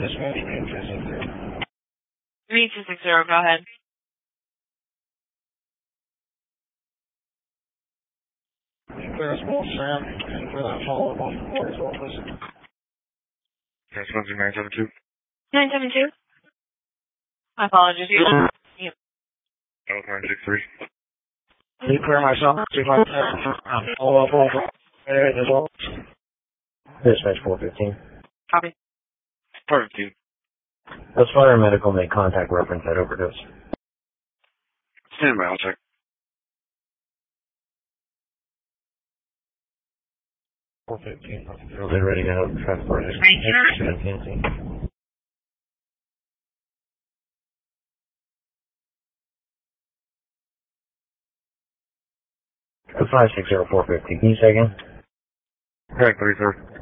Dispatch, 3260. 3260, go ahead. Clear small Sam, for that follow-up on the clerk's office. That's 972. 972? My apologies. Yep. That was 963. Can you clear myself? Follow-up on the results. Dispatch 415. Copy. 415. Does fire and medical make contact reference that overdose? Stand by, I'll check. They're ready to help transport it. Right. 560450. Can you say again? Correct, 33.